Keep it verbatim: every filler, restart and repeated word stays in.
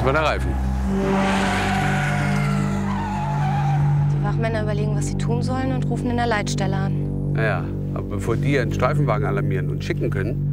Das war der Reifen. Die Wachmänner überlegen, was sie tun sollen und rufen in der Leitstelle an. Naja, aber bevor die einen Streifenwagen alarmieren und schicken können,